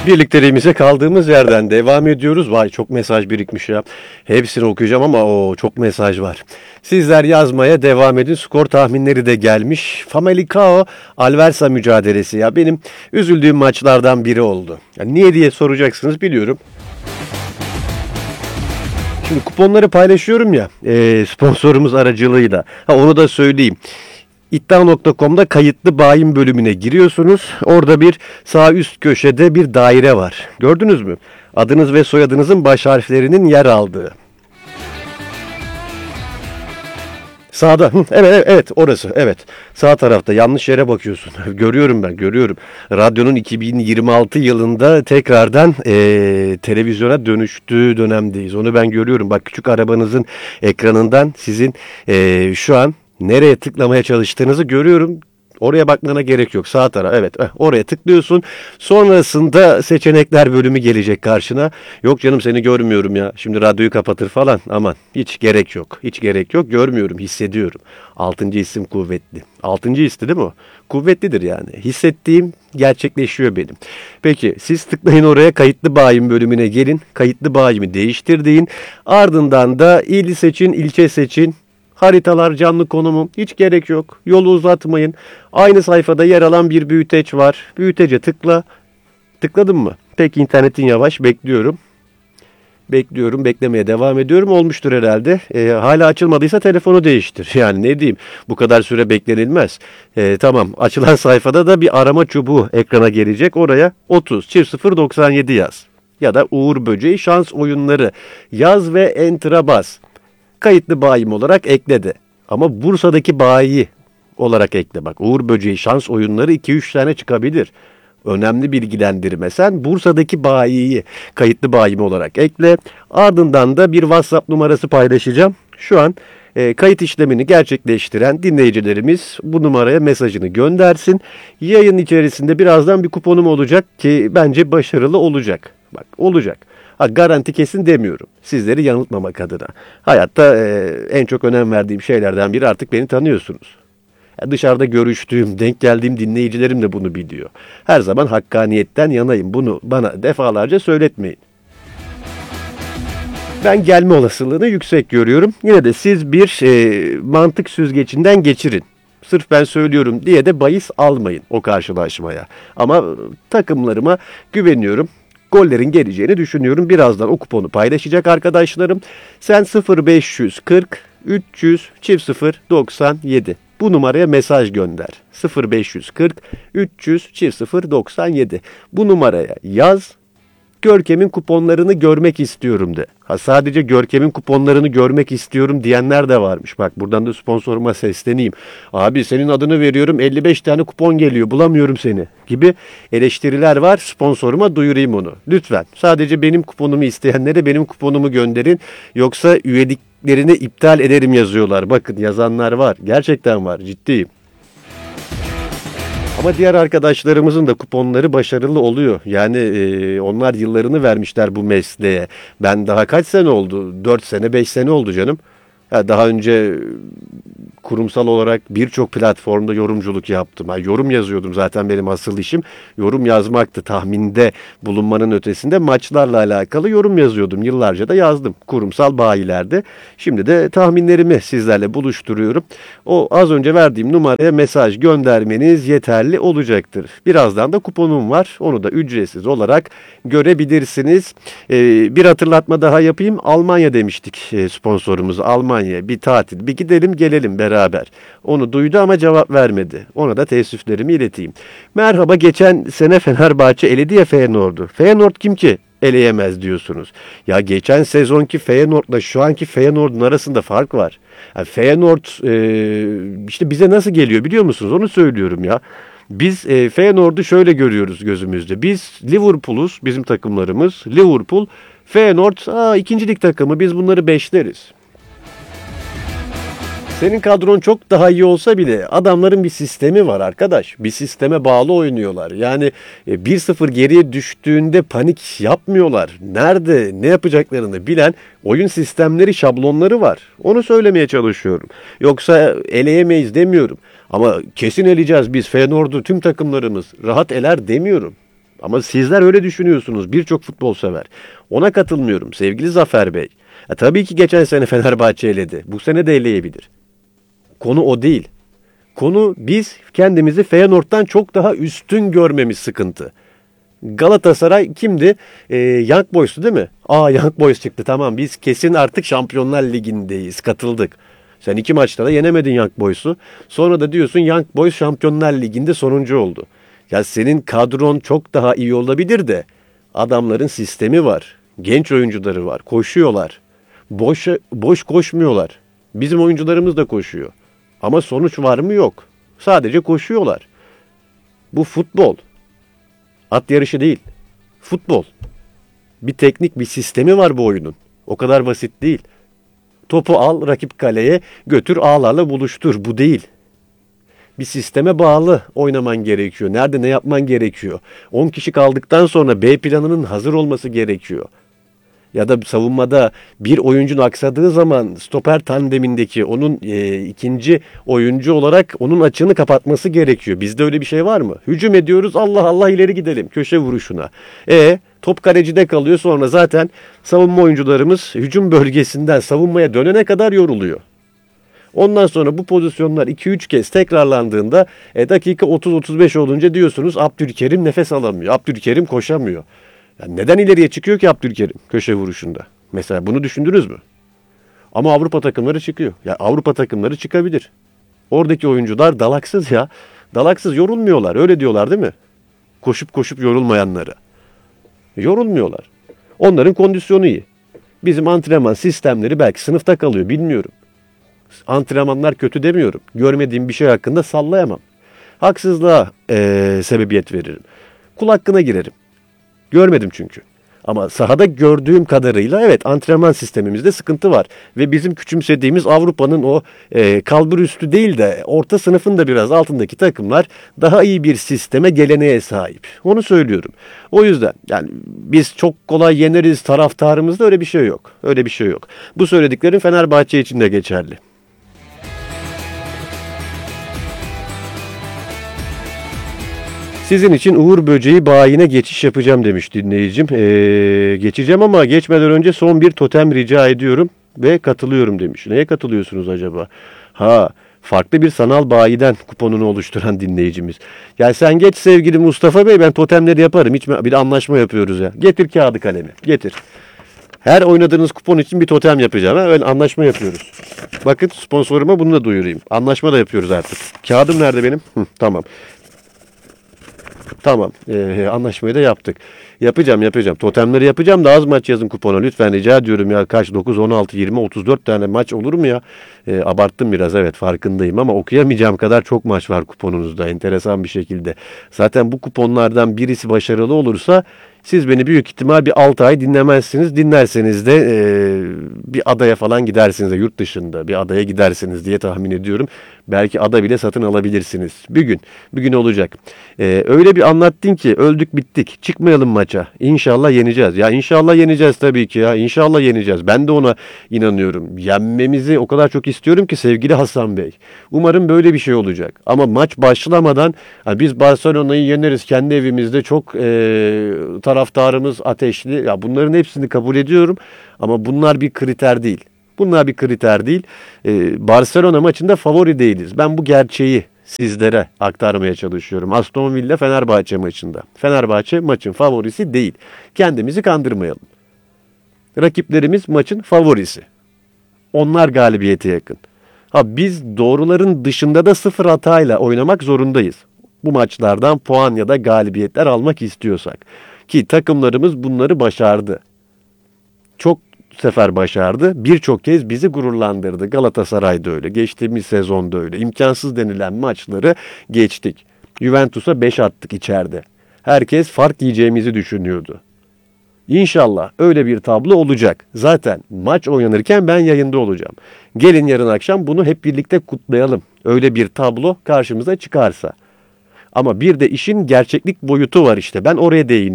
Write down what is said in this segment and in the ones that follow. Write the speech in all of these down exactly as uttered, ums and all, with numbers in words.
Birlikteliğimize kaldığımız yerden devam ediyoruz. Vay çok mesaj birikmiş ya. Hepsini okuyacağım ama o çok mesaj var. Sizler yazmaya devam edin. Skor tahminleri de gelmiş. Famalicão Alversa mücadelesi ya benim üzüldüğüm maçlardan biri oldu. Yani niye diye soracaksınız biliyorum. Şimdi kuponları paylaşıyorum ya e, sponsorumuz aracılığıyla. Ha, onu da söyleyeyim. iddia nokta com'da kayıtlı bayin bölümüne giriyorsunuz. Orada bir sağ üst köşede bir daire var. Gördünüz mü? Adınız ve soyadınızın baş harflerinin yer aldığı. Sağda. Hı, evet, evet evet orası. Evet. Sağ tarafta yanlış yere bakıyorsun. Görüyorum ben görüyorum. Radyonun iki bin yirmi altı yılında tekrardan e, televizyona dönüştüğü dönemdeyiz. Onu ben görüyorum. Bak küçük arabanızın ekranından sizin e, şu an nereye tıklamaya çalıştığınızı görüyorum. Oraya bakmana gerek yok. Sağ taraf. Evet. Oraya tıklıyorsun. Sonrasında seçenekler bölümü gelecek karşına. Yok canım seni görmüyorum ya. Şimdi radyoyu kapatır falan. Aman hiç gerek yok. Hiç gerek yok. Görmüyorum. Hissediyorum. Altıncı isim kuvvetli. Altıncı histi değil mi o? Kuvvetlidir yani. Hissettiğim gerçekleşiyor benim. Peki siz tıklayın oraya kayıtlı bayin bölümüne gelin. Kayıtlı bayimi değiştir deyin. Ardından da il seçin, ilçe seçin. Haritalar, canlı konumum hiç gerek yok. Yolu uzatmayın. Aynı sayfada yer alan bir büyüteç var. Büyütece tıkla. Tıkladın mı? Peki internetin yavaş. Bekliyorum. Bekliyorum. Beklemeye devam ediyorum. Olmuştur herhalde. E, hala açılmadıysa telefonu değiştir. Yani ne diyeyim? Bu kadar süre beklenilmez. E, tamam. Açılan sayfada da bir arama çubuğu ekrana gelecek. Oraya otuz çift sıfır doksan yedi yaz. Ya da Uğur Böceği şans oyunları yaz ve enter'a bas. Kayıtlı bayim olarak ekledi. Ama Bursa'daki bayi olarak ekle. Bak Uğur Böceği şans oyunları iki üç tane çıkabilir. Önemli bilgilendirme. Sen Bursa'daki bayiyi kayıtlı bayim olarak ekle. Ardından da bir WhatsApp numarası paylaşacağım. Şu an e, kayıt işlemini gerçekleştiren dinleyicilerimiz bu numaraya mesajını göndersin. Yayın içerisinde birazdan bir kuponum olacak ki bence başarılı olacak. Bak olacak. Ha, garanti kesin demiyorum. Sizleri yanıltmamak adına. Hayatta e, en çok önem verdiğim şeylerden biri artık beni tanıyorsunuz. Ya dışarıda görüştüğüm, denk geldiğim dinleyicilerim de bunu biliyor. Her zaman hakkaniyetten yanayım. Bunu bana defalarca söyletmeyin. Ben gelme olasılığını yüksek görüyorum. Yine de siz bir e, mantık süzgecinden geçirin. Sırf ben söylüyorum diye de bahis almayın o karşılaşmaya. Ama takımlarıma güveniyorum. Gollerin geleceğini düşünüyorum. Birazdan o kuponu paylaşacak arkadaşlarım. Sen sıfır beş kırk üç yüz çift sıfır doksan yedi. Bu numaraya mesaj gönder. sıfır beş kırk üç yüz çift sıfır doksan yedi. Bu numaraya yaz. Görkem'in kuponlarını görmek istiyorum de. Ha, sadece Görkem'in kuponlarını görmek istiyorum diyenler de varmış. Bak buradan da sponsoruma sesleneyim. Abi senin adını veriyorum elli beş tane kupon geliyor bulamıyorum seni gibi eleştiriler var. Sponsoruma duyurayım onu. Lütfen sadece benim kuponumu isteyenlere benim kuponumu gönderin. Yoksa üyeliklerini iptal ederim yazıyorlar. Bakın yazanlar var. Gerçekten var. Ciddiyim. Ama diğer arkadaşlarımızın da kuponları başarılı oluyor. Yani e, onlar yıllarını vermişler bu mesleğe. Ben daha kaç sene oldu? dört sene, beş sene oldu canım. Ya daha önce kurumsal olarak birçok platformda yorumculuk yaptım. Yani yorum yazıyordum zaten benim asıl işim. Yorum yazmaktı. Tahminde bulunmanın ötesinde maçlarla alakalı yorum yazıyordum. Yıllarca da yazdım kurumsal bayilerde. Şimdi de tahminlerimi sizlerle buluşturuyorum. O az önce verdiğim numaraya mesaj göndermeniz yeterli olacaktır. Birazdan da kuponum var. Onu da ücretsiz olarak görebilirsiniz. Ee, bir hatırlatma daha yapayım. Almanya demiştik sponsorumuz. Almanya bir tatil. Bir gidelim gelelim beraber. Onu duydu ama cevap vermedi. Ona da teessüflerimi ileteyim. Merhaba geçen sene Fenerbahçe eledi ya Feyenoord'u. Feyenoord kim ki? Eleyemez diyorsunuz. Ya geçen sezonki Feyenoord'la şu anki Feyenoord'un arasında fark var. Yani Feyenoord e, işte bize nasıl geliyor biliyor musunuz? Onu söylüyorum ya. Biz e, Feyenoord'u şöyle görüyoruz gözümüzde. Biz Liverpool'uz bizim takımlarımız. Liverpool, Feyenoord aa, ikinci lig takımı biz bunları beşleriz. Senin kadron çok daha iyi olsa bile adamların bir sistemi var arkadaş. Bir sisteme bağlı oynuyorlar. Yani bir sıfır geriye düştüğünde panik yapmıyorlar. Nerede ne yapacaklarını bilen oyun sistemleri, şablonları var. Onu söylemeye çalışıyorum. Yoksa eleyemeyiz demiyorum. Ama kesin eleyeceğiz biz Feyenoord'u tüm takımlarımız rahat eler demiyorum. Ama sizler öyle düşünüyorsunuz. Birçok futbol sever. Ona katılmıyorum sevgili Zafer Bey. E, tabii ki geçen sene Fenerbahçe eledi. Bu sene de eleyebilir. Konu o değil. Konu biz kendimizi Feyenoord'dan çok daha üstün görmemiz sıkıntı. Galatasaray kimdi? Ee, Young Boys'tu değil mi? Aa Young Boys çıktı, tamam biz kesin artık Şampiyonlar Ligi'ndeyiz, katıldık. Sen iki maçta da yenemedin Young Boys'u. Sonra da diyorsun Young Boys Şampiyonlar Ligi'nde sonuncu oldu. Ya senin kadron çok daha iyi olabilir de adamların sistemi var. Genç oyuncuları var. Koşuyorlar. Boş, boş koşmuyorlar. Bizim oyuncularımız da koşuyor. Ama sonuç var mı? Yok. Sadece koşuyorlar. Bu futbol. At yarışı değil. Futbol. Bir teknik, bir sistemi var bu oyunun. O kadar basit değil. Topu al, rakip kaleye götür, ağlarla buluştur. Bu değil. Bir sisteme bağlı oynaman gerekiyor. Nerede ne yapman gerekiyor? on kişi kaldıktan sonra B planının hazır olması gerekiyor. Ya da savunmada bir oyuncun aksadığı zaman stoper tandemindeki onun e, ikinci oyuncu olarak onun açığını kapatması gerekiyor. Bizde öyle bir şey var mı? Hücum ediyoruz, Allah Allah ileri gidelim köşe vuruşuna. E top kalecide kalıyor, sonra zaten savunma oyuncularımız hücum bölgesinden savunmaya dönene kadar yoruluyor. Ondan sonra bu pozisyonlar iki üç kez tekrarlandığında e, dakika otuz otuz beş olunca diyorsunuz Abdülkerim nefes alamıyor. Abdülkerim koşamıyor. Yani neden ileriye çıkıyor ki Abdülkerim köşe vuruşunda? Mesela bunu düşündünüz mü? Ama Avrupa takımları çıkıyor. Ya Avrupa takımları çıkabilir. Oradaki oyuncular dalaksız ya. Dalaksız, yorulmuyorlar. Öyle diyorlar değil mi? Koşup koşup yorulmayanları. Yorulmuyorlar. Onların kondisyonu iyi. Bizim antrenman sistemleri belki sınıfta kalıyor, bilmiyorum. Antrenmanlar kötü demiyorum. Görmediğim bir şey hakkında sallayamam. Haksızlığa ee, sebebiyet veririm. Kul hakkına girerim. Görmedim çünkü. Ama sahada gördüğüm kadarıyla evet, antrenman sistemimizde sıkıntı var. Ve bizim küçümsediğimiz Avrupa'nın o e, kalbur üstü değil de orta sınıfın da biraz altındaki takımlar daha iyi bir sisteme, geleneğe sahip. Onu söylüyorum. O yüzden yani biz çok kolay yeneriz taraftarımızda, öyle bir şey yok. Öyle bir şey yok. Bu söylediklerim Fenerbahçe için de geçerli. Sizin için Uğur Böceği bayine geçiş yapacağım demiş dinleyicim. Ee, geçeceğim ama geçmeden önce son bir totem rica ediyorum ve katılıyorum demiş. Neye katılıyorsunuz acaba? Ha, farklı bir sanal bayiden kuponunu oluşturan dinleyicimiz. Ya sen geç sevgili Mustafa Bey, ben totemleri yaparım. Hiç bir anlaşma yapıyoruz ya. Getir kağıdı kalemi, getir. Her oynadığınız kupon için bir totem yapacağım. Ha? Öyle anlaşma yapıyoruz. Bakın sponsoruma bunu da duyurayım. Anlaşma da yapıyoruz artık. Kağıdım nerede benim? Hı, tamam. Tamam. Ee, anlaşmayı da yaptık. Yapacağım yapacağım. Totemleri yapacağım da az maç yazın kupona. Lütfen rica ediyorum ya. Kaç? dokuz, on altı, yirmi, otuz dört tane maç olur mu ya? Ee, abarttım biraz, evet farkındayım ama okuyamayacağım kadar çok maç var kuponunuzda. Enteresan bir şekilde. Zaten bu kuponlardan birisi başarılı olursa siz beni büyük ihtimal bir altı ay dinlemezsiniz. Dinlerseniz de e, bir adaya falan gidersiniz de, yurt dışında bir adaya gidersiniz diye tahmin ediyorum. Belki ada bile satın alabilirsiniz. Bir gün, bir gün olacak. E, öyle bir anlattın ki öldük bittik. Çıkmayalım maça. İnşallah yeneceğiz. Ya inşallah yeneceğiz tabii ki ya. İnşallah yeneceğiz. Ben de ona inanıyorum. Yenmemizi o kadar çok istiyorum ki sevgili Hasan Bey. Umarım böyle bir şey olacak. Ama maç başlamadan yani biz Barcelona'yı yeneriz kendi evimizde, çok e, taraftarımız ateşli. Ya bunların hepsini kabul ediyorum ama bunlar bir kriter değil. Bunlar bir kriter değil. Ee, Barcelona maçında favori değiliz. Ben bu gerçeği sizlere aktarmaya çalışıyorum. Aston Villa Fenerbahçe maçında. Fenerbahçe maçın favorisi değil. Kendimizi kandırmayalım. Rakiplerimiz maçın favorisi. Onlar galibiyete yakın. Ha, biz doğruların dışında da sıfır hatayla oynamak zorundayız. Bu maçlardan puan ya da galibiyetler almak istiyorsak. Ki takımlarımız bunları başardı. Çok sefer başardı. Birçok kez bizi gururlandırdı. Galatasaray'da öyle. Geçtiğimiz sezonda öyle. İmkansız denilen maçları geçtik. Juventus'a beş attık içeride. Herkes fark yiyeceğimizi düşünüyordu. İnşallah öyle bir tablo olacak. Zaten maç oynanırken ben yayında olacağım. Gelin yarın akşam bunu hep birlikte kutlayalım. Öyle bir tablo karşımıza çıkarsa. Ama bir de işin gerçeklik boyutu var işte. Ben oraya değiniyorum.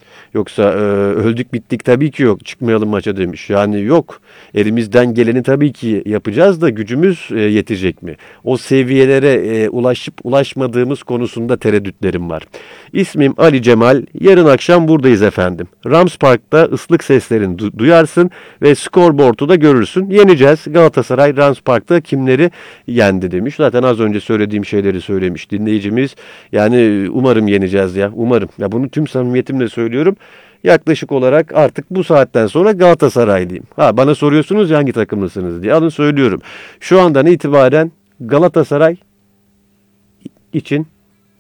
Yoksa e, öldük bittik tabii ki yok. Çıkmayalım maça demiş. Yani yok. Elimizden geleni tabii ki yapacağız da gücümüz e, yetecek mi? O seviyelere e, ulaşıp ulaşmadığımız konusunda tereddütlerim var. İsmim Ali Cemal. Yarın akşam buradayız efendim. Rams Park'ta ıslık seslerini du- duyarsın ve scoreboard'u da görürsün. Yeneceğiz. Galatasaray Rams Park'ta kimleri yendi demiş. Zaten az önce söylediğim şeyleri söylemiş dinleyicimiz. Yani umarım yeneceğiz ya. Umarım. Ya bunu tüm samimiyetimle söylüyorum. Yaklaşık olarak artık bu saatten sonra Galatasaraylıyım. Ha, bana soruyorsunuz ya hangi takımlısınız diye. Alın söylüyorum. Şu andan itibaren Galatasaray için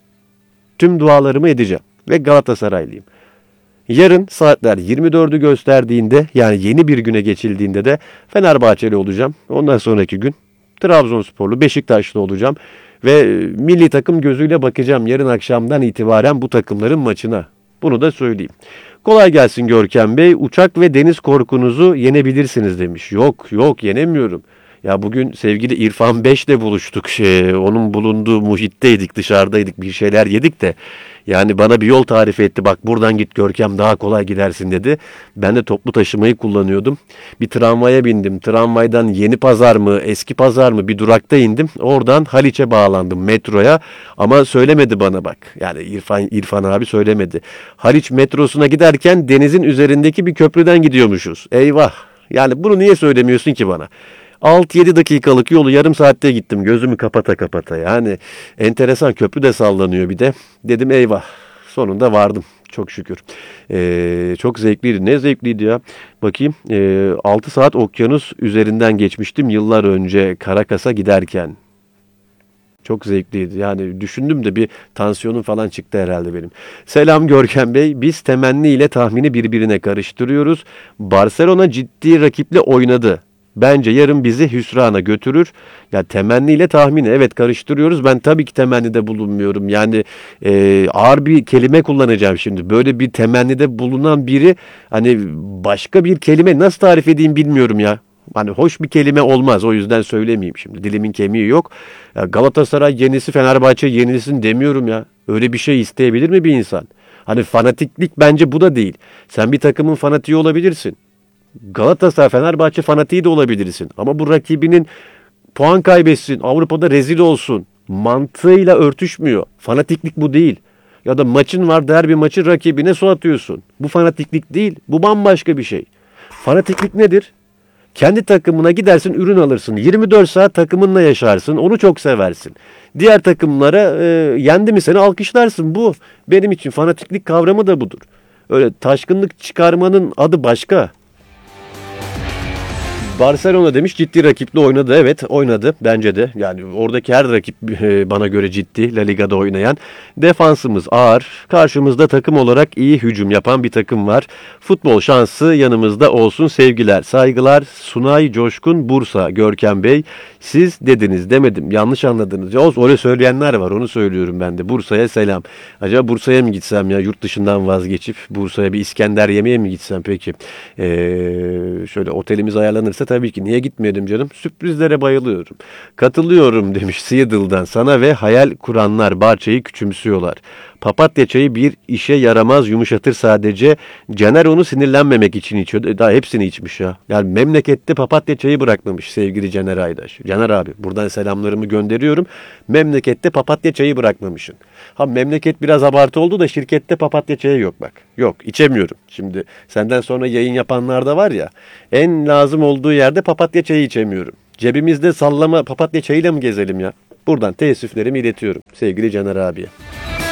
tüm dualarımı edeceğim. Ve Galatasaraylıyım. Yarın saatler yirmi dördü gösterdiğinde, yani yeni bir güne geçildiğinde de Fenerbahçeli olacağım. Ondan sonraki gün Trabzonsporlu, Beşiktaşlı olacağım. Ve milli takım gözüyle bakacağım yarın akşamdan itibaren bu takımların maçına. Bunu da söyleyeyim. Kolay gelsin Görkem Bey. Uçak ve deniz korkunuzu yenebilirsiniz demiş. Yok yok, yenemiyorum. Ya bugün sevgili İrfan Beş'le buluştuk. Şey, onun bulunduğu muhitteydik, dışarıdaydık, bir şeyler yedik de. Yani bana bir yol tarif etti. Bak buradan git Görkem, daha kolay gidersin dedi. Ben de toplu taşımayı kullanıyordum. Bir tramvaya bindim. Tramvaydan Yeni Pazar mı, Eski Pazar mı bir durakta indim. Oradan Haliç'e bağlandım, metroya. Ama söylemedi bana bak. Yani İrfan, İrfan abi söylemedi. Haliç metrosuna giderken denizin üzerindeki bir köprüden gidiyormuşuz. Eyvah. Yani bunu niye söylemiyorsun ki bana? altı yedi dakikalık yolu yarım saatte gittim, gözümü kapata kapata. Yani enteresan, köprü de sallanıyor bir de. Dedim eyvah, sonunda vardım çok şükür. Ee, çok zevkliydi. Ne zevkliydi ya. Bakayım, ee, altı saat okyanus üzerinden geçmiştim yıllar önce Karakas'a giderken. Çok zevkliydi. Yani düşündüm de bir tansiyonum falan çıktı herhalde benim. Selam Görkem Bey. Biz temenni ile tahmini birbirine karıştırıyoruz. Barcelona ciddi rakiple oynadı. Bence yarın bizi hüsrana götürür. Ya temenniyle tahmini evet karıştırıyoruz. Ben tabii ki temennide bulunmuyorum. Yani e, ağır bir kelime kullanacağım şimdi. Böyle bir temennide bulunan biri, hani başka bir kelime nasıl tarif edeyim bilmiyorum ya. Hani hoş bir kelime olmaz. O yüzden söylemeyeyim şimdi. Dilimin kemiği yok. Ya Galatasaray yenisi, Fenerbahçe yenilsin demiyorum ya. Öyle bir şey isteyebilir mi bir insan? Hani fanatiklik bence bu da değil. Sen bir takımın fanatiği olabilirsin. Galatasaray, Fenerbahçe fanatiği de olabilirsin. Ama bu rakibinin puan kaybetsin, Avrupa'da rezil olsun mantığıyla örtüşmüyor. Fanatiklik bu değil. Ya da maçın var, derbi maçı, rakibine su atıyorsun. Bu fanatiklik değil. Bu bambaşka bir şey. Fanatiklik nedir? Kendi takımına gidersin, ürün alırsın. yirmi dört saat takımınla yaşarsın. Onu çok seversin. Diğer takımlara e, yendi mi seni alkışlarsın. Bu benim için fanatiklik kavramı da budur. Öyle taşkınlık çıkarmanın adı başka. Barcelona demiş, ciddi rakiple oynadı. Evet oynadı bence de. Yani oradaki her rakip e, bana göre ciddi. La Liga'da oynayan. Defansımız ağır. Karşımızda takım olarak iyi hücum yapan bir takım var. Futbol şansı yanımızda olsun, sevgiler, saygılar. Sunay Coşkun, Bursa. Görkem Bey, siz dediniz demedim. Yanlış anladınız. Ya öyle söyleyenler var, onu söylüyorum ben de. Bursa'ya selam. Acaba Bursa'ya mı gitsem ya, yurt dışından vazgeçip Bursa'ya bir İskender yemeye mi gitsem peki? Ee, şöyle otelimiz ayarlanırsa tabii ki, niye gitmeyelim canım? Sürprizlere bayılıyorum. Katılıyorum demiş Seattle'dan. Sana ve hayal kuranlar Barça'yı küçümsüyorlar. Papatya çayı bir işe yaramaz, yumuşatır sadece. Caner onu sinirlenmemek için içiyor. Daha hepsini içmiş ya. Yani memlekette papatya çayı bırakmamış sevgili Caner Aydaş. Caner abi, buradan selamlarımı gönderiyorum. Memlekette papatya çayı bırakmamışsın. Ha, memleket biraz abartı oldu da şirkette papatya çayı yok bak. Yok, içemiyorum. Şimdi senden sonra yayın yapanlar da var ya. En lazım olduğu yerde papatya çayı içemiyorum. Cebimizde sallama papatya çayıyla mı gezelim ya? Buradan teessüflerimi iletiyorum sevgili Caner abiye.